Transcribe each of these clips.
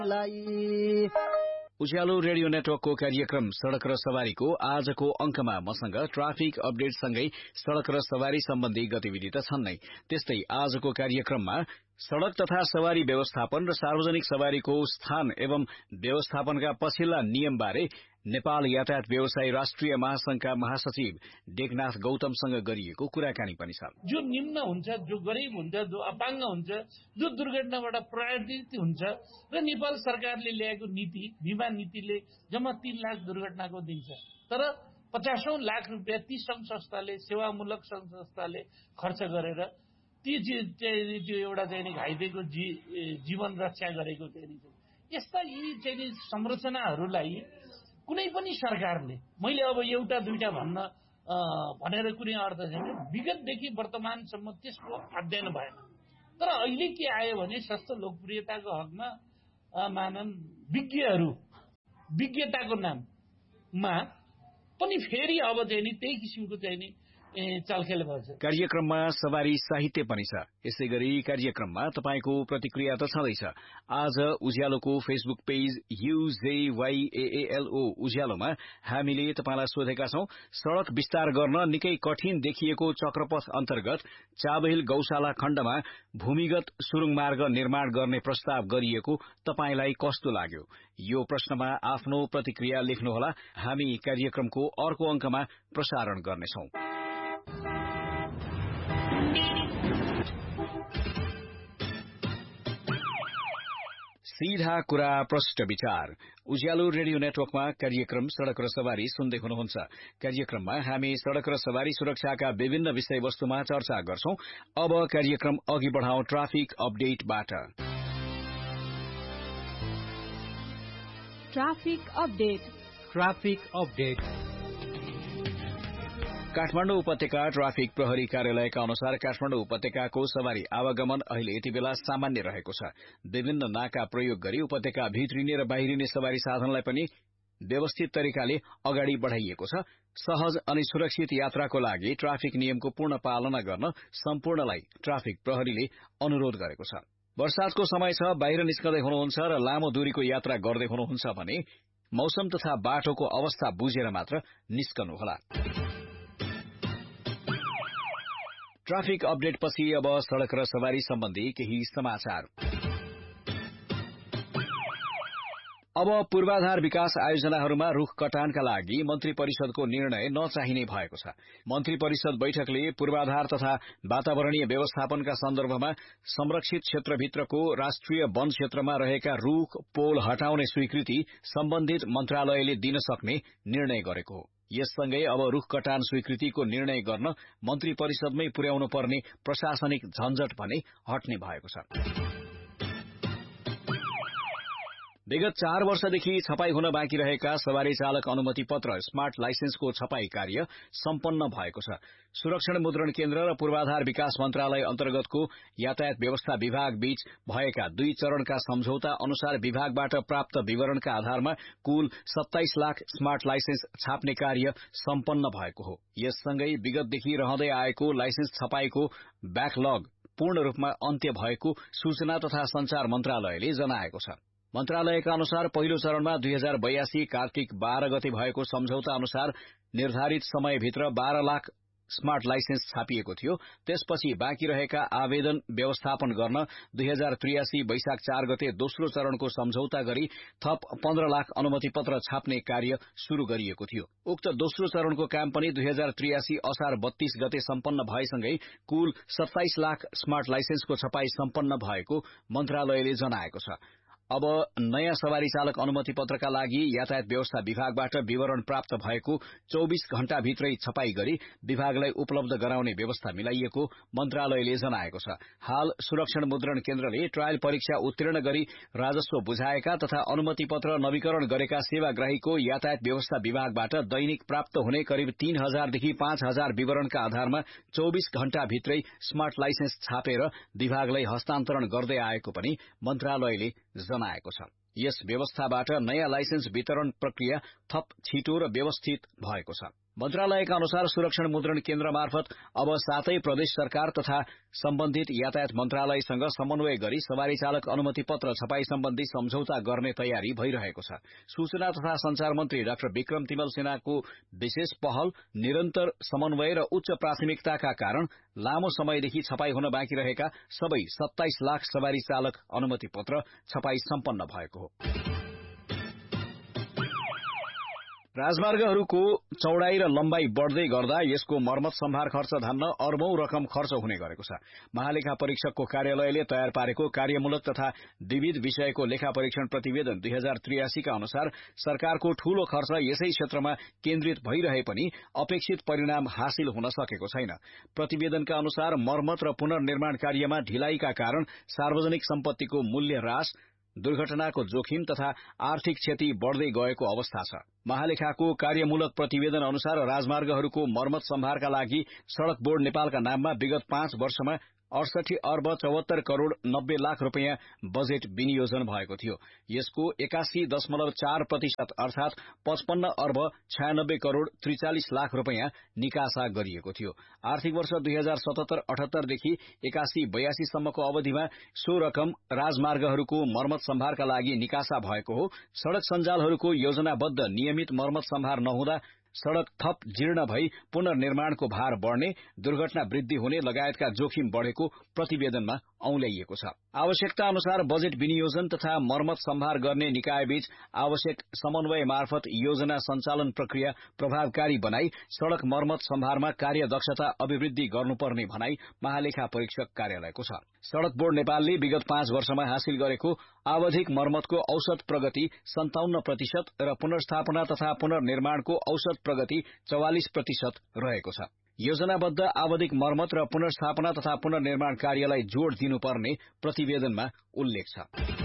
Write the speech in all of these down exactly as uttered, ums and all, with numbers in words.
उज्यालो radio नेटवर्कको कार्यक्रम सड़क र सवारीको आजको अंकमा मसँग ट्राफिक अपडेट सँगै सड़क र सवारी सम्बन्धी गतिविधि त छन् नै। त्यस्तै आजको कार्यक्रममा सड़क तथा सवारी व्यवस्थापन र सार्वजनिक सवारीको स्थान एवं व्यवस्थापनका पछिल्ला नियम बारे नेपाल यातायात व्यवसायी राष्ट्रिय महासंघका महासचिव टेकनाथ गौतमसँग गरिएको कुराकानी पनि छ। जो निम्न हुन्छ, जो गरीब हुन्छ, जो अपाङ्ग हुन्छ, जो दुर्घटनाबाट प्रभावित हुन्छ र नेपाल सरकारले ल्याएको नीति बीमा नीतिले जम्मा तीन लाख दुर्घटनाको दिन्छ, तर पचासौं लाख रुपियाँ ती संघ संस्थाले सेवामूलक संघ संस्थाले खर्च गरेर ती जो एउटा चाहिँ घाइतेको जी, जीवन रक्षा गरेको चाहिँ यस्ता यी चाहिँ संरचनाहरूलाई कुनै पनि सरकारले, मैले अब एउटा दुईटा भन्न भनेर कुनै अर्थ छैन, विगतदेखि वर्तमानसम्म त्यसको अध्ययन भएन। तर अहिले के आयो भने सस्तो लोकप्रियताको हकमा मानन विज्ञहरू विज्ञताको नाममा पनि फेरि अब चाहिँ नि त्यही किसिमको चाहिँ नि चलखेल गर्छ। कार्यक्रममा सवारी साहित्य पनि छ। यसै गरी कार्यक्रममा तपाईको प्रतिक्रिया त छँदैछ। आज उज्यालोको फेसबुक पेज युजेवाईएएलओ उज्यालोमा हामीले तपाईलाई सोधेका छौं, सड़क विस्तार गर्न निकै कठिन देखिएको चक्रपथ अन्तर्गत चाबहिल गौशाला खण्डमा भूमिगत सुरुङ मार्ग निर्माण गर्ने प्रस्ताव गरिएको तपाईलाई कस्तो लाग्यो? यो प्रश्नमा आफ्नो प्रतिक्रिया लेख्नुहोला। हामी कार्यक्रमको अर्को अंकमा प्रसारण गर्नेछौं। सीधा कुरा प्रष्ट विचार। उज्यालो रेडियो नेटवर्कमा कार्यक्रम सड़क र सवारी सुन्दै हुनुहुन्छ। कार्यक्रममा हामी सड़क र सवारी सुरक्षाका विभिन्न विषयवस्तुमा चर्चा गर्छौं। अब कार्यक्रम अघि बढ़ाउँ traffic अपडेटबाट। Traffic update. Traffic update. Kathmandu उपत्यका ट्राफिक प्रहरी कार्यालयका अनुसार काठमाडौँ उपत्यकाको सवारी आवागमन अहिले यति बेला सामान्य रहेको छ। विभिन्न नाका प्रयोग गरी उपत्यका भित्रिने र बाहिरिने सवारी साधनलाई पनि व्यवस्थित तरिकाले अगाडि बढ़ाइएको छ। सहज अनि सुरक्षित यात्राको लागि ट्राफिक नियमको पूर्ण पालना गर्न सम्पूर्णलाई ट्राफिक प्रहरीले अनुरोध गरेको छ। वर्षातको समय छ, बाहिर निस्कदै हुनुहुन्छ र लामो दूरीको यात्रा गर्दै हुनुहुन्छ भने मौसम तथा बाटोको अवस्था बुझेर मात्र निस्कनुहोला। ट्राफिक अपडेटपछि अब सड़क र सवारी सम्बन्धी केही समाचार। अब पूर्वाधार विकास आयोजनाहरूमा रुख कटानका लागि मन्त्री परिषदको निर्णय नचाहिने भएको छ। मन्त्री परिषद बैठकले पूर्वाधार तथा वातावरणीय व्यवस्थापनका सन्दर्भमा संरक्षित क्षेत्रभित्रको राष्ट्रिय वन क्षेत्रमा रहेका रूख पोल हटाउने स्वीकृति सम्बन्धित मन्त्रालयले दिन सक्ने निर्णय गरेको हो। यससँगै अब रूख कटान स्वीकृतिको निर्णय गर्न मन्त्री परिषदमै पुर्याउनु पर्ने प्रशासनिक झन्झट भने हट्ने भएको छ। विगत चार वर्षदेखि छपाई हुन बाँकी रहेका सवारी चालक अनुमति पत्र स्मार्ट लाइसेन्सको छपाई कार्य सम्पन्न भएको छ। सुरक्षण मुद्रण केन्द्र र पूर्वाधार विकास मन्त्रालय अन्तर्गतको यातायात व्यवस्था विभाग बीच भएका दुई चरणका सम्झौता अनुसार विभागबाट प्राप्त विवरणका आधारमा कुल सत्ताइस लाख स्मार्ट लाइसेन्स छाप्ने कार्य सम्पन्न भएको हो। यससँगै विगतदेखि रहँदै आएको लाइसेन्स छपाईको ब्याकलग पूर्ण रूपमा अन्त्य भएको सूचना तथा संचार मन्त्रालयले जनाएको छ। मन्त्रालयका अनुसार पहिलो चरणमा दुई हजार बयासी कार्तिक बाह्र गते भएको सम्झौता अनुसार निर्धारित समयभित्र बाह्र लाख स्मार्ट लाइसेन्स छापिएको थियो। त्यसपछि बाँकी रहेका आवेदन व्यवस्थापन गर्न दुई हजार त्रियासी वैशाख चार गते दोस्रो चरणको सम्झौता गरी थप पन्ध्र लाख अनुमति पत्र छाप्ने कार्य शुरू गरिएको थियो। उक्त दोस्रो चरणको काम पनि दुई हजार त्रियासी असार बत्तीस गते सम्पन्न भएसँगै कुल सत्ताइस लाख स्मार्ट लाइसेन्सको छपाई सम्पन्न भएको मन्त्रालयले जनाएको छ। अब नयाँ सवारी चालक अनुमति पत्रका लागि यातायात व्यवस्था विभागबाट विवरण प्राप्त भएको चौबीस घण्टा भित्रै छपाई गरी विभागलाई उपलब्ध गराउने व्यवस्था मिलाइएको मन्त्रालयले जनाएको छ। हाल सुरक्षण मुद्रण केन्द्रले ट्रायल परीक्षा उत्तीर्ण गरी राजस्व बुझाएका तथा अनुमति पत्र नवीकरण गरेका सेवाग्राहीको यातायात व्यवस्था विभागबाट दैनिक प्राप्त हुने करिब तीन हजारदेखि पाँच हजार विवरणका आधारमा चौबीस घण्टा भित्रै स्मार्ट लाइसेन्स छापेर विभागलाई हस्तान्तरण गर्दै आएको पनि मन्त्रालयले जनाएको छ। यस व्यवस्थाबाट नयाँ लाइसेन्स वितरण प्रक्रिया थप छिटो र व्यवस्थित भएको छ। मन्त्रालयका अनुसार सुरक्षण मुद्रण केन्द्र मार्फत अब सातै प्रदेश सरकार तथा सम्बन्धित यातायात मन्त्रालयसँग समन्वय गरी सवारी चालक अनुमति पत्र छपाई सम्बन्धी सम्झौता गर्ने तयारी भइरहेको छ। सूचना तथा संचार मन्त्री डाक्टर विक्रम तिमल सेनाको विशेष पहल, निरन्तर समन्वय र उच्च प्राथमिकताका कारण लामो समयदेखि छपाई हुन बाँकी रहेका सबै सत्ताइस लाख सवारी चालक अनुमति पत्र छपाई सम्पन्न भएको हो। राजमार्गहरूको चौडाई र लम्बाई बढ़दै गर्दा यसको मर्मत सम्भार खर्च धान्न अर्बौं रकम खर्च हुने गरेको छ। महालेखा परीक्षकको कार्यालयले तयार पारेको कार्यमूलक तथा विविध विषयको लेखा परीक्षण प्रतिवेदन दुई हजार त्रियासी का अनुसार सरकारको ठूलो खर्च यसै क्षेत्रमा केन्द्रित भइरहे पनि अपेक्षित परिणाम हासिल हुन सकेको छैन। प्रतिवेदनका अनुसार मर्मत र पुनर्निर्माण कार्यमा ढिलाइका कारण सार्वजनिक सम्पत्तिको मूल्य ह्रास, दुर्घटनाको जोखिम तथा आर्थिक क्षति बढ़दै गएको अवस्था छ। महालेखाको कार्यमूलक प्रतिवेदन अनुसार राजमार्गहरूको मर्मत सम्भारका लागि सड़क बोर्ड नेपालका नाममा विगत पाँच वर्षमा अडसठी अर्ब चौहत्तर करोड़ नब्बे लाख रूपियाँ बजेट विनियोजन भएको थियो। यसको एकासी दशमलव चार प्रतिशत अर्थात पचपन्न अर्ब छयानब्बे करोड़ त्रिचालिस लाख रूपियाँ निकासा गरिएको थियो। आर्थिक वर्ष दुई हजार सतहत्तर अठहत्तरदेखि एकासी बयासी सम्मको अवधिमा सो रकम राजमार्गहरूको मर्मत सम्भारका लागि निकासा भएको हो। सड़क सञ्जालहरूको योजनाबद्ध नियमित मर्मत सम्भार नहुँदा सड़क थप जीर्ण भई पुनर्निर्माणको भार बढ़ने, दुर्घटना वृद्धि हुने लगायतका जोखिम बढ़ेको प्रतिवेदनमा औल्याइएको छ। आवश्यकता अनुसार बजेट विनियोजन तथा मर्मत सम्भार गर्ने निकायबीच आवश्यक समन्वय मार्फत योजना सञ्चालन प्रक्रिया प्रभावकारी बनाई सड़क मर्मत सम्भारमा कार्यदक्षता अभिवृद्धि गर्नुपर्ने भनाई महालेखा परीक्षक कार्यालयको छ। सड़क बोर्ड नेपालले विगत पाँच वर्षमा हासिल गरेको आवधिक मर्मतको औसत प्रगति सन्ताउन्न प्रतिशत र पुनर्स्थापना तथा पुनर्निर्माणको औसत प्रगति चौवालिस प्रतिशत रहेको छ। योजनाबद्ध आवधिक मर्मत र पुनर्स्थापना तथा पुनर्निर्माण कार्यलाई जोड़ दिनुपर्ने प्रतिवेदनमा उल्लेख छ।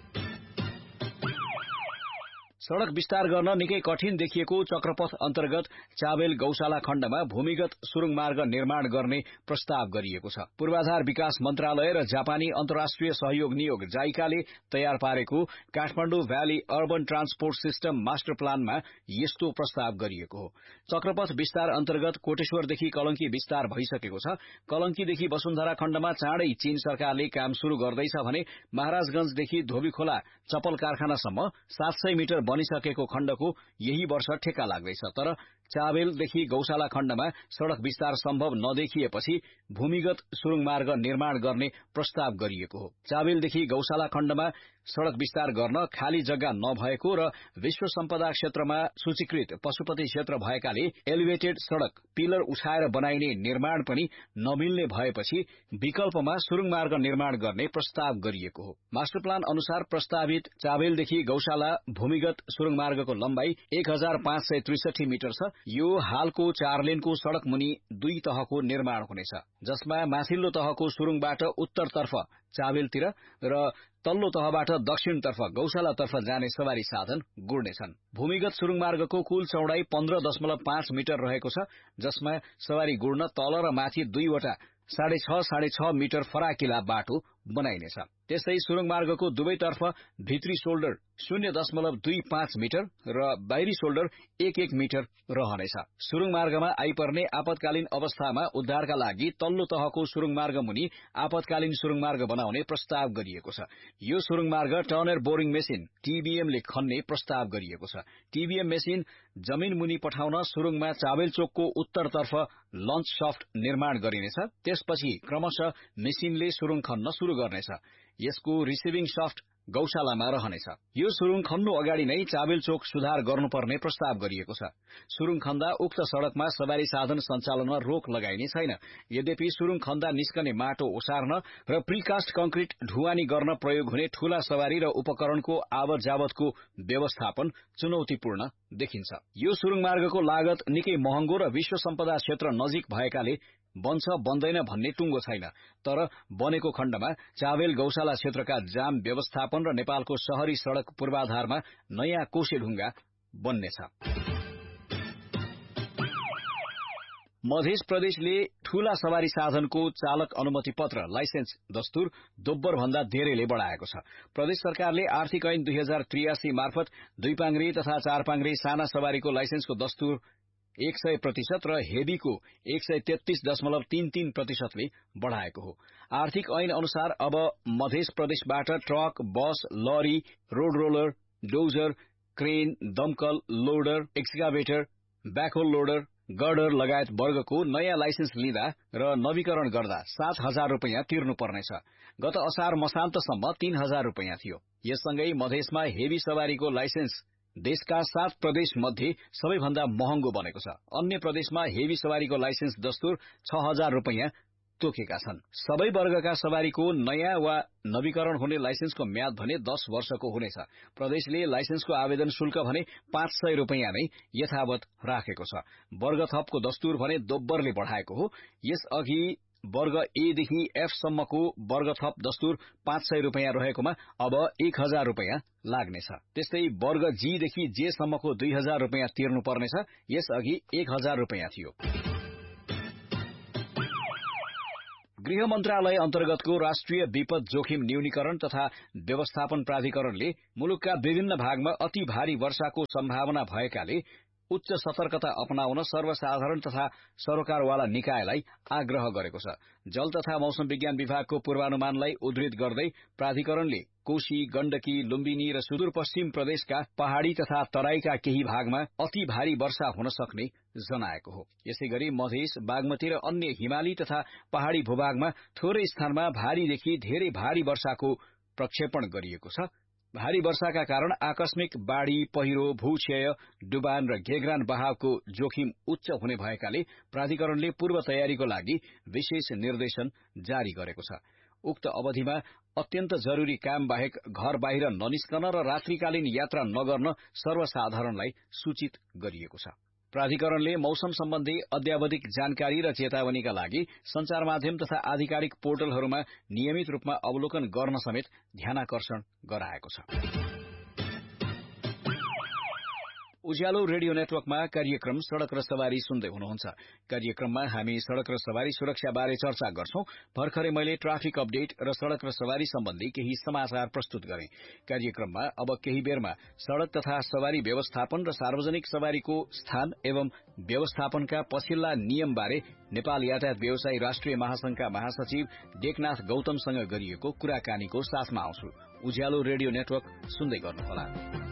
सड़क विस्तार गर्न निकै कठिन देखिएको चक्रपथ अन्तर्गत चाबेल गौशाला खण्डमा भूमिगत सुरुङ मार्ग निर्माण गर्ने प्रस्ताव गरिएको छ। पूर्वाधार विकास मन्त्रालय र जापानी अन्तर्राष्ट्रिय सहयोग नियोग जाइकाले तयार पारेको Kathmandu valley urban transport system master प्लानमा यस्तो प्रस्ताव गरिएको हो। चक्रपथ विस्तार अन्तर्गत कोटेश्वरदेखि कलंकी विस्तार भइसकेको छ। कलंकीदेखि वसुन्धरा खण्डमा चाँडै चीन सरकारले काम शुरू गर्दैछ भने महाराजगंजदेखि धोबीखोला चप्पल कारखानासम्म सात सय मिटर बनिसकेको खण्डको यही वर्ष ठेक्का लाग्दैछ। तर चाबेलदेखि गौशाला खण्डमा सड़क विस्तार सम्भव नदेखिएपछि भूमिगत सुरुङ मार्ग निर्माण गर्ने प्रस्ताव गरिएको हो। चाबेलदेखि गौशाला खण्डमा सड़क विस्तार गर्न खाली जग्गा नभएको र विश्व सम्पदा क्षेत्रमा सूचीकृत पशुपति क्षेत्र भएकाले एलिभेटेड सड़क पिलर उठाएर बनाइने निर्माण पनि नमिल्ने भएपछि विकल्पमा सुरुङ मार्ग निर्माण गर्ने प्रस्ताव गरिएको हो। मास्टर प्लान अनुसार प्रस्तावित चाबेलदेखि गौशाला भूमिगत सुरुङ मार्गको लम्बाई एक हजार पाँच सय त्रिसठी मिटर छ। यो हालको चार लेनको सड़क मुनि दुई तहको निर्माण हुनेछ, जसमा माथिल्लो तहको सुरुङबाट उत्तरतर्फ चाबेलतिर र तल्लो तहबाट दक्षिणतर्फ गौशालातर्फ जाने सवारी साधन गुड्नेछन्। भूमिगत सुरुङ मार्गको कुल चौडाई पन्ध्र दशमलव पाँच मिटर रहेको छ, जसमा सवारी गुड्न तल र माथि दुईवटा साढे छ साढे छ मिटर फराकिला बाटो बनाइनेछ। त्यसै सुरुङ मार्गको दुवैतर्फ भित्री शोल्डर शून्य दशमलव दुई पाँच मिटर र बाहिरी शोल्डर एक एक मिटर रहनेछ। सुरुङ मार्गमा आइपर्ने आपतकालीन अवस्थामा उद्धारका लागि तल्लो तहको सुरुङ मार्ग मुनि आपतकालीन सुरुङ मार्ग बनाउने प्रस्ताव गरिएको छ। यो सुरुङ मार्ग टर्नर बोरिङ मेसिन टीबीएम ले खन्ने प्रस्ताव गरिएको छ। टीबीएम मेसिन जमीन मुनि पठाउन सुरुङमा चाबेल चोकको उत्तरतर्फ लन्च सफ्ट निर्माण गरिनेछ। त्यसपछि क्रमशः मेसिनले सुरुङ खन्न शुरू गर्नेछ। यसको रिसिभिङ सफ्ट गौशालामा रहनेछ। यो सुरुङ खन्नु अगाडि नै चाबेल चोक सुधार गर्नुपर्ने प्रस्ताव गरिएको छ। सुरुङ खन्दा उक्त सड़कमा सवारी साधन सञ्चालनमा रोक लगाइने छैन। यद्यपि सुरुङ खन्दा निस्कने माटो ओसार्न र प्रिकास्ट कंक्रिट ढुवानी गर्न प्रयोग हुने ठूला सवारी र उपकरणको आवत जावतको व्यवस्थापन चुनौतीपूर्ण देखिन्छ। यो सुरुङ मार्गको लागत निकै महँगो र विश्व सम्पदा क्षेत्र नजिक भएकाले बन्छ बन्दैन भन्ने टुङ्गो छैन। तर बनेको खण्डमा चाबेल गौशाला क्षेत्रका जाम व्यवस्थापन र नेपालको शहरी सड़क पूर्वाधारमा नयाँ कोसेढुङ्गा बन्नेछ। मध्य प्रदेशले ठूला सवारी साधनको चालक अनुमति पत्र लाइसेन्स दस्तुर दोब्बर भन्दा धेरैले बढ़ाएको छ। प्रदेश सरकारले आर्थिक ऐन दुई हजार त्रियासी मार्फत दुई पाङ्ग्रे तथा चार पाङ्ग्रे साना सवारीको लाइसेन्सको दस्तुर एक सय प्रतिशत र हेभीको एक सय तेत्तीस दशमलव तीन तीन प्रतिशतले बढ़ाएको हो। आर्थिक ऐन अनुसार अब मध्य प्रदेशबाट ट्रक, बस, लरी, रोड रोलर, डोजर, क्रेन, दमकल, लोडर, एक्सकाभेटर, ब्याकहोल लोडर, गर्डर लगायत वर्गको नयाँ लाइसेन्स लिँदा र नवीकरण गर्दा सात हजार रूपियाँ तिर्नुपर्नेछ। गत असार मसान्तसम्म तीन हजार रूपियाँ थियो। यससँगै मधेसमा हेभी सवारीको लाइसेन्स देशका सात प्रदेश मध्ये सबैभन्दा महँगो बनेको छ। अन्य प्रदेशमा हेभी सवारीको लाइसेन्स दस्तुर छ हजार रूपियाँ तोकेका छन्। सबै वर्गका सवारीको नयाँ वा नवीकरण हुने लाइसेन्सको म्याद भने दस वर्षको हुनेछ। प्रदेशले लाइसेन्सको आवेदन शुल्क भने पाँच सय रूपियाँ नै यथावत राखेको छ। वर्ग थपको दस्तुर भने दोब्बरले बढ़ाएको हो। यसअघि वर्ग ए देखि एफ सम्मको वर्ग थप दस्तुर पाँच सय रूपियाँ रहेकोमा अब एक हजार रूपियाँ लाग्नेछ। त्यस्तै वर्ग जी देखि जे सम्मको दुई हजार रूपियाँ तिर्नुपर्नेछ। यसअघि एक हजार रूपियाँ थियो। गृह मन्त्रालय अन्तर्गतको राष्ट्रिय विपद जोखिम न्यूनीकरण तथा व्यवस्थापन प्राधिकरणले मुलुकका विभिन्न भागमा अति भारी वर्षाको सम्भावना भएकाले उच्च सतर्कता अपनाउन सर्वसाधारण तथा सरोकारवाला निकायलाई आग्रह गरेको छ। जल तथा मौसम विज्ञान विभागको पूर्वानुमानलाई उद्धृत गर्दै प्राधिकरणले कोशी, गण्डकी, लुम्बिनी र सुदूरपश्चिम प्रदेशका पहाड़ी तथा तराईका केही भागमा अति भारी वर्षा हुन सक्ने जनाएको हो। यसैगरी मधेस, बागमती र अन्य हिमाली तथा पहाड़ी भूभागमा थोरै स्थानमा भारीदेखि धेरै भारी वर्षाको प्रक्षेपण गरिएको छ। भारी वर्षाका कारण आकस्मिक बाढ़ी, पहिरो, भूक्षय, डुबान र घेग्रान बहावको जोखिम उच्च हुने भएकाले प्राधिकरणले पूर्व तयारीको लागि विशेष निर्देशन जारी गरेको छ। उक्त अवधिमा अत्यन्त जरूरी काम बाहेक घर बाहिर ननिस्कन र रात्रिकालीन यात्रा नगर्न सर्वसाधारणलाई सूचित गरिएको छ। प्राधिकरणले मौसम सम्बन्धी अद्यावधिक जानकारी र चेतावनीका लागि संचार माध्यम तथा आधिकारिक पोर्टलहरूमा नियमित रूपमा अवलोकन गर्न समेत ध्यानाकर्षण गराएको छ। उज्यालो रेडियो नेटवर्कमा कार्यक्रम सड़क र सवारी सुन्दै हुनुहुन्छ। कार्यक्रममा हामी सड़क र सवारी सुरक्षा बारे चर्चा गर्छौं। भर्खरै मैले ट्राफिक अपडेट र सड़क र सवारी सम्बन्धी केही समाचार प्रस्तुत गरे। कार्यक्रममा अब केही बेरमा सड़क तथा सवारी व्यवस्थापन र सार्वजनिक सवारीको स्थान एवं व्यवस्थापनका पछिल्ला नियम बारे नेपाल यातायात व्यवसायी राष्ट्रिय महासंघका महासचिव टेकनाथ गौतमसँग गरिएको कुराकानीको साथमा आउँछु। उज्यालो रेडियो नेटवर्क सुन्दै गर्नुहोला।